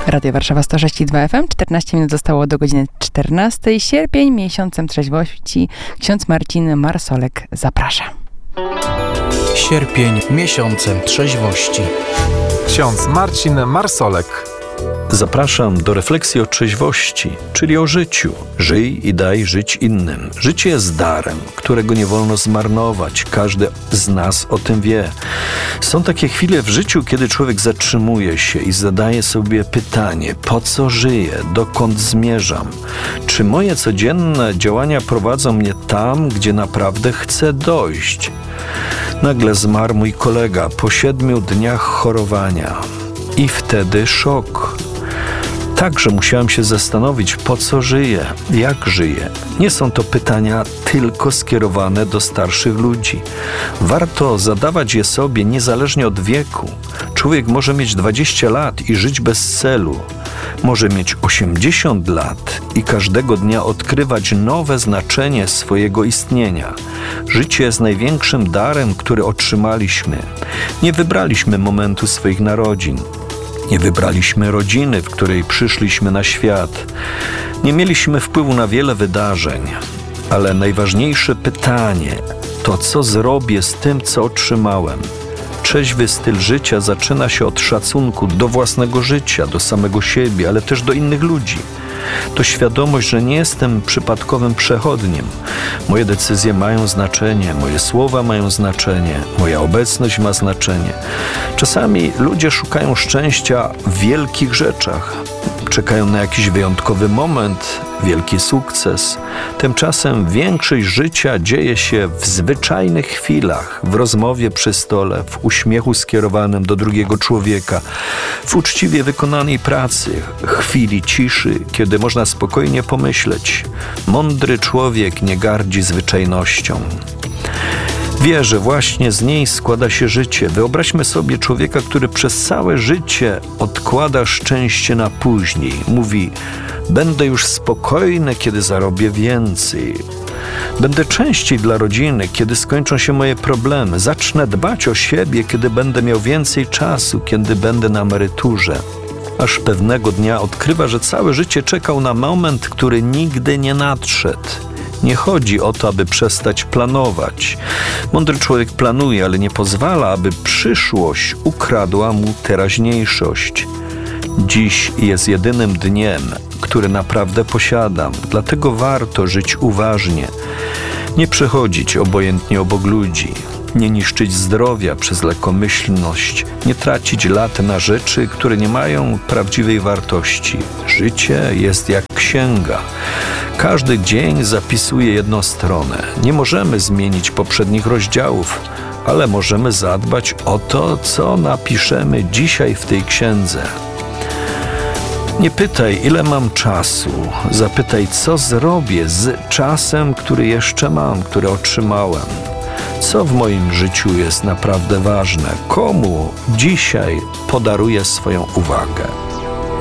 Radio Warszawa 106,2 FM, 14 minut zostało do godziny 14. Sierpień, miesiącem trzeźwości. Ksiądz Marcin Marsolek zaprasza. Sierpień, miesiącem trzeźwości. Ksiądz Marcin Marsolek. Zapraszam do refleksji o trzeźwości, czyli o życiu. Żyj i daj żyć innym. Życie jest darem, którego nie wolno zmarnować. Każdy z nas o tym wie. Są takie chwile w życiu, kiedy człowiek zatrzymuje się i zadaje sobie pytanie: po co żyję? Dokąd zmierzam? Czy moje codzienne działania prowadzą mnie tam, gdzie naprawdę chcę dojść? Nagle zmarł mój kolega po 7 dniach chorowania. I wtedy szok. Także musiałem się zastanowić, po co żyję, jak żyję. Nie są to pytania tylko skierowane do starszych ludzi. Warto zadawać je sobie niezależnie od wieku. Człowiek może mieć 20 lat i żyć bez celu. Może mieć 80 lat i każdego dnia odkrywać nowe znaczenie swojego istnienia. Życie jest największym darem, który otrzymaliśmy. Nie wybraliśmy momentu swoich narodzin. Nie wybraliśmy rodziny, w której przyszliśmy na świat. Nie mieliśmy wpływu na wiele wydarzeń. Ale najważniejsze pytanie to, co zrobię z tym, co otrzymałem. Trzeźwy styl życia zaczyna się od szacunku do własnego życia, do samego siebie, ale też do innych ludzi. To świadomość, że nie jestem przypadkowym przechodniem. Moje decyzje mają znaczenie, moje słowa mają znaczenie, moja obecność ma znaczenie. Czasami ludzie szukają szczęścia w wielkich rzeczach. Czekają na jakiś wyjątkowy moment, wielki sukces. Tymczasem większość życia dzieje się w zwyczajnych chwilach, w rozmowie przy stole, w uśmiechu skierowanym do drugiego człowieka, w uczciwie wykonanej pracy, chwili ciszy, kiedy można spokojnie pomyśleć. Mądry człowiek nie gardzi zwyczajnością. Wie, że właśnie z niej składa się życie. Wyobraźmy sobie człowieka, który przez całe życie odkłada szczęście na później. Mówi: będę już spokojny, kiedy zarobię więcej. Będę częściej dla rodziny, kiedy skończą się moje problemy. Zacznę dbać o siebie, kiedy będę miał więcej czasu, kiedy będę na emeryturze. Aż pewnego dnia odkrywa, że całe życie czekał na moment, który nigdy nie nadszedł. Nie chodzi o to, aby przestać planować. Mądry człowiek planuje, ale nie pozwala, aby przyszłość ukradła mu teraźniejszość. Dziś jest jedynym dniem, który naprawdę posiadam, dlatego warto żyć uważnie. Nie przechodzić obojętnie obok ludzi, nie niszczyć zdrowia przez lekkomyślność, nie tracić lat na rzeczy, które nie mają prawdziwej wartości. Życie jest jak księga. Każdy dzień zapisuje jedną stronę. Nie możemy zmienić poprzednich rozdziałów, ale możemy zadbać o to, co napiszemy dzisiaj w tej księdze. Nie pytaj, ile mam czasu. Zapytaj, co zrobię z czasem, który jeszcze mam, który otrzymałem. Co w moim życiu jest naprawdę ważne? Komu dzisiaj podaruję swoją uwagę?